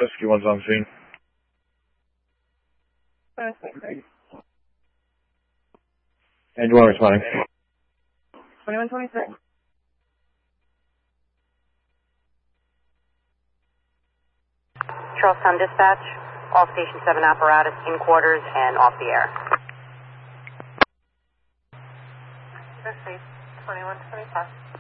Rescue 1's on scene. And you are responding. 2126. Charlestown Dispatch, all Station 7 apparatus in quarters and off the air. 2125.